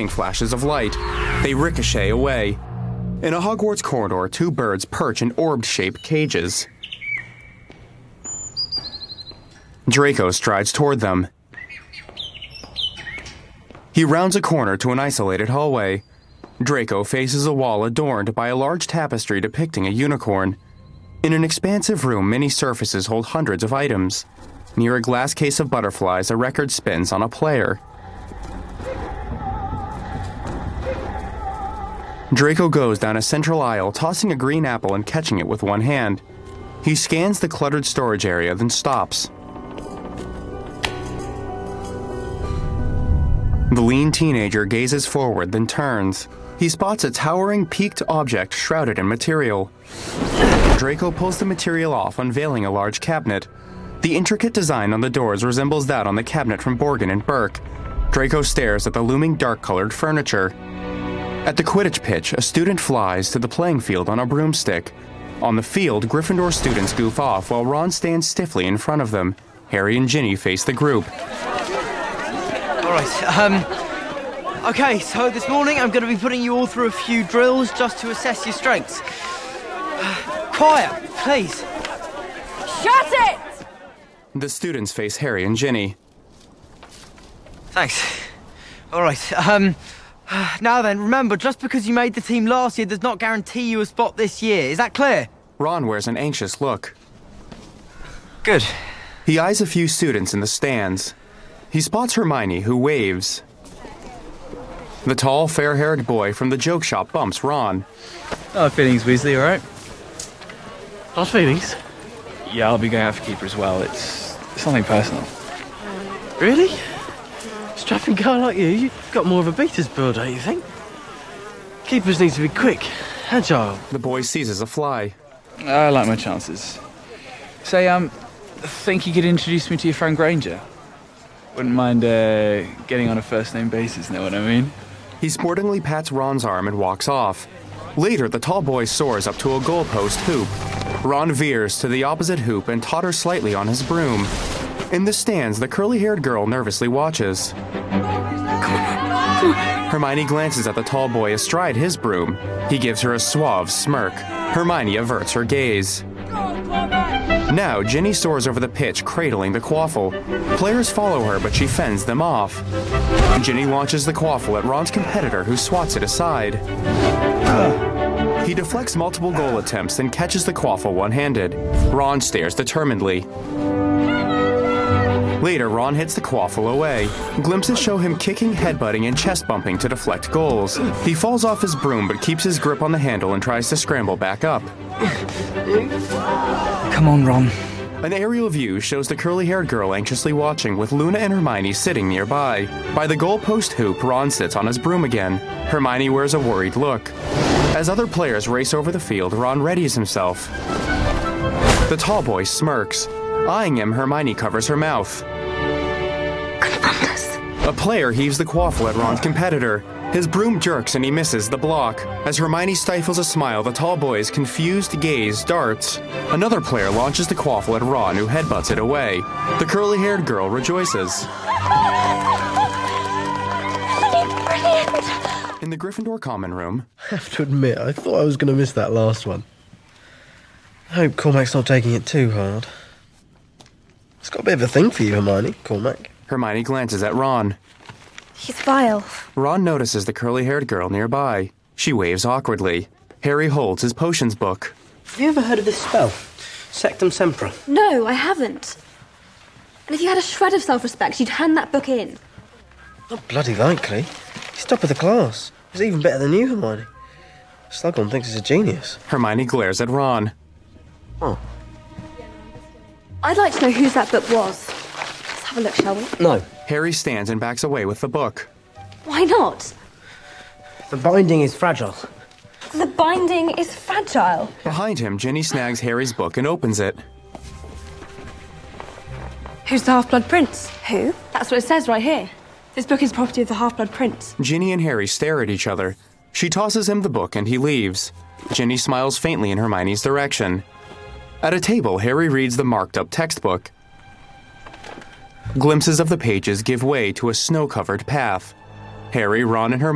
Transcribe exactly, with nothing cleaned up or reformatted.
lightning flashes of light. They ricochet away. In a Hogwarts corridor, two birds perch in orb-shaped cages. Draco strides toward them. He rounds a corner to an isolated hallway. Draco faces a wall adorned by a large tapestry depicting a unicorn. In an expansive room, many surfaces hold hundreds of items. Near a glass case of butterflies, a record spins on a player. Draco goes down a central aisle, tossing a green apple and catching it with one hand. He scans the cluttered storage area, then stops. The lean teenager gazes forward, then turns. He spots a towering, peaked object shrouded in material. Draco pulls the material off, unveiling a large cabinet. The intricate design on the doors resembles that on the cabinet from Borgin and Burke. Draco stares at the looming dark-colored furniture. At the Quidditch pitch, a student flies to the playing field on a broomstick. On the field, Gryffindor students goof off while Ron stands stiffly in front of them. Harry and Ginny face the group. All right, um... okay, so this morning I'm going to be putting you all through a few drills just to assess your strengths. Quiet, please. Shut it! The students face Harry and Ginny. Thanks. All right, um... now then, remember, just because you made the team last year does not guarantee you a spot this year. Is that clear? Ron wears an anxious look. Good. He eyes a few students in the stands. He spots Hermione, who waves. The tall, fair-haired boy from the joke shop bumps Ron. Oh, feelings, Weasley, all right? Not feelings? Yeah, I'll be going out for keeper as well. It's, it's something personal. Really? Strapping guy like you, you've got more of a beater's build, don't you think? Keepers need to be quick, agile. The boy seizes a fly. I like my chances. Say, um, think you could introduce me to your friend Granger? Wouldn't mind uh, getting on a first-name basis, know what I mean? He sportingly pats Ron's arm and walks off. Later, the tall boy soars up to a goalpost hoop. Ron veers to the opposite hoop and totters slightly on his broom. In the stands, the curly-haired girl nervously watches. Hermione glances at the tall boy astride his broom. He gives her a suave smirk. Hermione averts her gaze. Now, Ginny soars over the pitch, cradling the quaffle. Players follow her, but she fends them off. Ginny launches the quaffle at Ron's competitor, who swats it aside. He deflects multiple goal attempts and catches the quaffle one-handed. Ron stares determinedly. Later, Ron hits the quaffle away. Glimpses show him kicking, headbutting, and chest-bumping to deflect goals. He falls off his broom but keeps his grip on the handle and tries to scramble back up. Come on, Ron. An aerial view shows the curly-haired girl anxiously watching, with Luna and Hermione sitting nearby. By the goalpost hoop, Ron sits on his broom again. Hermione wears a worried look. As other players race over the field, Ron readies himself. The tall boy smirks. Eyeing him, Hermione covers her mouth. A player heaves the quaffle at Ron's competitor. His broom jerks and he misses the block. As Hermione stifles a smile, the tall boy's confused gaze darts. Another player launches the quaffle at Ron, who headbutts it away. The curly-haired girl rejoices. Brilliant! In the Gryffindor common room... I have to admit, I thought I was going to miss that last one. I hope Cormac's not taking it too hard. It's got a bit of a thing for you, Hermione, Cormac. Hermione glances at Ron. He's vile. Ron notices the curly-haired girl nearby. She waves awkwardly. Harry holds his potions book. Have you ever heard of this spell? Sectum Sempra. No, I haven't. And if you had a shred of self-respect, you'd hand that book in. Not bloody likely. He's top of the class. He's even better than you, Hermione. Slughorn thinks he's a genius. Hermione glares at Ron. Oh. I'd like to know whose that book was. Let's have a look, shall we? No. Harry stands and backs away with the book. Why not? The binding is fragile. The binding is fragile. Behind him, Ginny snags Harry's book and opens it. Who's the Half-Blood Prince? Who? That's what it says right here. This book is property of the Half-Blood Prince. Ginny and Harry stare at each other. She tosses him the book and he leaves. Ginny smiles faintly in Hermione's direction. At a table, Harry reads the marked-up textbook. Glimpses of the pages give way to a snow-covered path. Harry, Ron, and Hermione